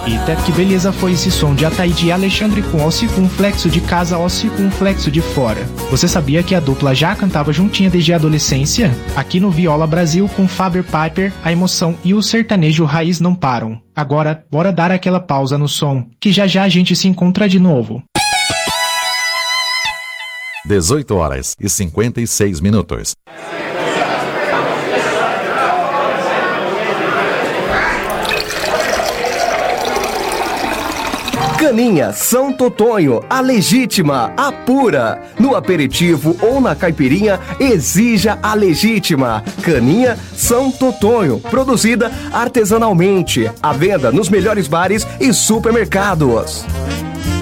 Eita, que beleza foi esse som de Ataíde e Alexandre com O Circunflexo de casa, O Circunflexo de fora. Você sabia que a dupla já cantava juntinha desde a adolescência? Aqui no Viola Brasil com Faber Piper, a emoção e o sertanejo raiz não param. Agora, bora dar aquela pausa no som, que já já a gente se encontra de novo. 18h56. Caninha São Totonho, a legítima, a pura. No aperitivo ou na caipirinha, exija a legítima. Caninha São Totonho, produzida artesanalmente. À venda nos melhores bares e supermercados.